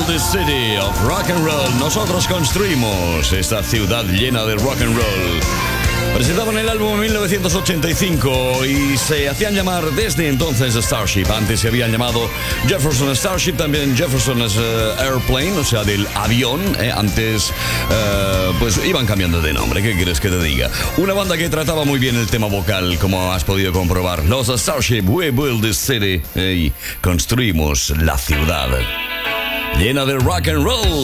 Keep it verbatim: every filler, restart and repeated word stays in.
the city of rock and roll. Nosotros construimos esta ciudad llena de rock and roll. Presentaban el álbum en mil novecientos ochenta y cinco y se hacían llamar desde entonces Starship. Antes se habían llamado Jefferson Starship, también Jefferson uh, Airplane, o sea, del avión. Eh, antes, uh, pues iban cambiando de nombre. ¿Qué quieres que te diga? Una banda que trataba muy bien el tema vocal, como has podido comprobar. Los Starship, we build this city. Eh, y construimos la ciudad llena de rock and roll.